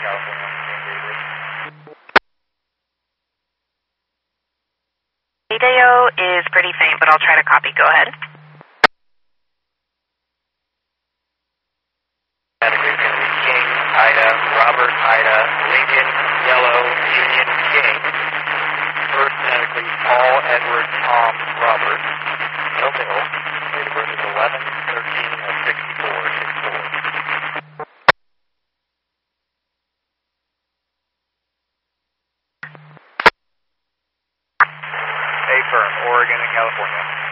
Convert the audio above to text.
California, San Video is pretty faint, but I'll try to copy. Go ahead. Category is going to be King, Ida, Robert, Ida, Lincoln, Yellow, Union, King. First phonetically, Paul, Edward, Tom, Robert. No middle. Date of birth is 11/13/64. A firm, Oregon and California.